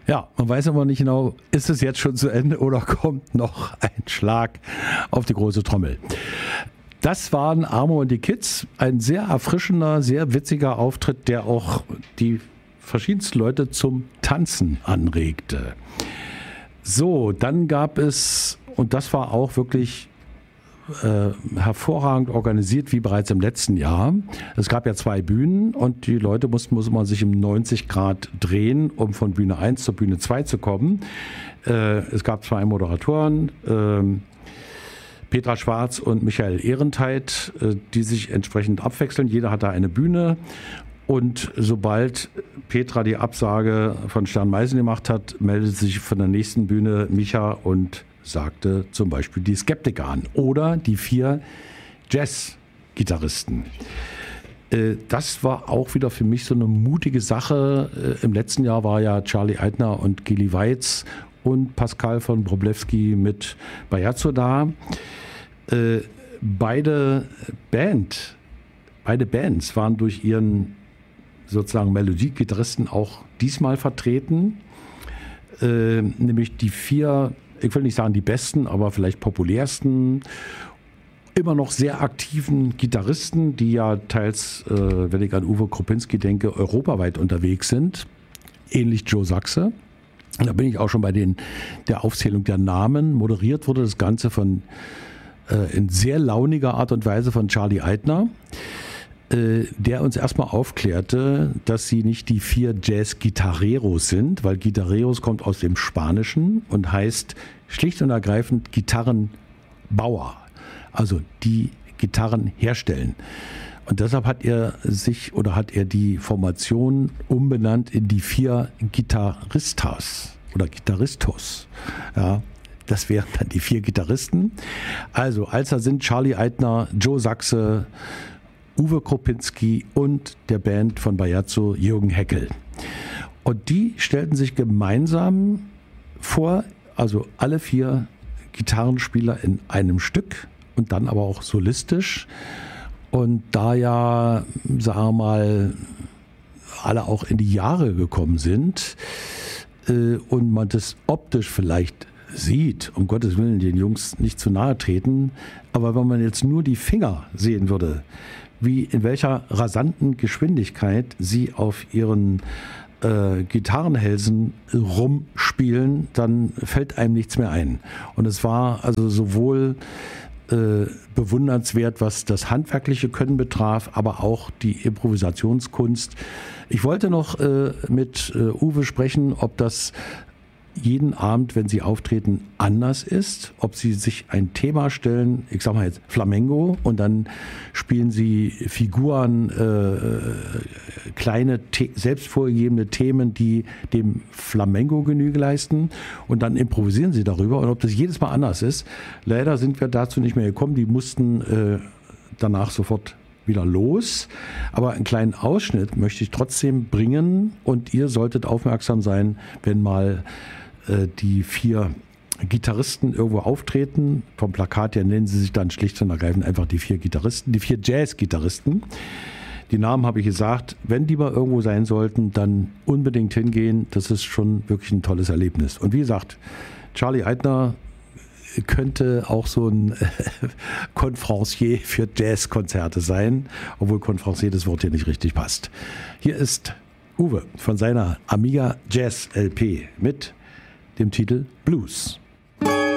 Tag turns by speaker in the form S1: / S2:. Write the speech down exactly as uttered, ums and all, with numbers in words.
S1: Ja, man weiß aber nicht genau, ist es jetzt schon zu Ende oder kommt noch ein Schlag auf die große Trommel. Das waren Amo und die Kids. Ein sehr erfrischender, sehr witziger Auftritt, der auch die verschiedensten Leute zum Tanzen anregte. So, dann gab es, und das war auch wirklich äh, hervorragend organisiert, wie bereits im letzten Jahr. Es gab ja zwei Bühnen und die Leute mussten muss man sich im neunzig Grad drehen, um von Bühne eins zur Bühne zwei zu kommen. Äh, es gab zwei Moderatoren, äh, Petra Schwarz und Michael Ehrentheit, äh, die sich entsprechend abwechseln. Jeder hat da eine Bühne. Und sobald Petra die Absage von Stern Meißen gemacht hat, meldete sich von der nächsten Bühne Micha und sagte zum Beispiel die Skeptiker an oder die vier Jazz-Gitarristen. Das war auch wieder für mich so eine mutige Sache. Im letzten Jahr war ja Charlie Eitner und Gili Weitz und Pascal von Wroblewski mit Bajazzo da. Beide Band, beide Bands waren durch ihren sozusagen Melodie-Gitarristen auch diesmal vertreten, äh, nämlich die vier, ich will nicht sagen die besten, aber vielleicht populärsten, immer noch sehr aktiven Gitarristen, die ja teils, äh, wenn ich an Uwe Kropinski denke, europaweit unterwegs sind, ähnlich Joe Sachse. Und da bin ich auch schon bei den, der Aufzählung der Namen. Moderiert wurde das Ganze von äh, in sehr launiger Art und Weise von Charlie Eitner, der uns erstmal aufklärte, dass sie nicht die vier Jazz-Gitarreros sind, weil Gitarreros kommt aus dem Spanischen und heißt schlicht und ergreifend Gitarrenbauer, also die Gitarren herstellen. Und deshalb hat er sich oder hat er die Formation umbenannt in die vier Gitarristas oder Gitarristos. Ja, das wären dann die vier Gitarristen. Also, als er sind Charlie Eitner, Joe Sachse, Uwe Kropinski und der Band von Bajazzo Jürgen Heckel. Und die stellten sich gemeinsam vor, also alle vier Gitarrenspieler in einem Stück und dann aber auch solistisch. Und da ja, sagen wir mal, alle auch in die Jahre gekommen sind äh, und man das optisch vielleicht sieht, um Gottes Willen den Jungs nicht zu nahe treten, aber wenn man jetzt nur die Finger sehen würde, wie in welcher rasanten Geschwindigkeit sie auf ihren äh, Gitarrenhälsen rumspielen, dann fällt einem nichts mehr ein. Und es war also sowohl äh, bewundernswert, was das handwerkliche Können betraf, aber auch die Improvisationskunst. Ich wollte noch äh, mit äh, Uwe sprechen, ob das jeden Abend, wenn sie auftreten, anders ist, ob sie sich ein Thema stellen, ich sag mal jetzt Flamenco, und dann spielen sie Figuren, äh, kleine, The- selbst vorgegebene Themen, die dem Flamenco Genüge leisten, und dann improvisieren sie darüber, und ob das jedes Mal anders ist. Leider sind wir dazu nicht mehr gekommen, die mussten äh, danach sofort wieder los, aber einen kleinen Ausschnitt möchte ich trotzdem bringen, und ihr solltet aufmerksam sein, wenn mal äh, die vier Gitarristen irgendwo auftreten. Vom Plakat her nennen sie sich dann schlicht und ergreifend einfach die vier Gitarristen, die vier Jazz-Gitarristen. Die Namen habe ich gesagt. Wenn die mal irgendwo sein sollten, dann unbedingt hingehen. Das ist schon wirklich ein tolles Erlebnis. Und wie gesagt, Charlie Eitner könnte auch so ein Conférencier für Jazzkonzerte sein, obwohl Conférencier das Wort hier nicht richtig passt. Hier ist Uwe von seiner Amiga Jazz L P mit dem Titel Blues.